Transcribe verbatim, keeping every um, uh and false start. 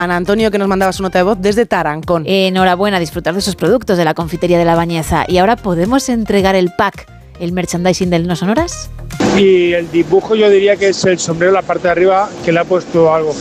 Ana Antonio, que nos mandaba su nota de voz desde Tarancón. Enhorabuena, disfrutar de esos productos de la confitería de La Bañeza. Y ahora podemos entregar el pack, el merchandising del No Sonoras. Y el dibujo yo diría que es el sombrero, la parte de arriba, que le ha puesto algo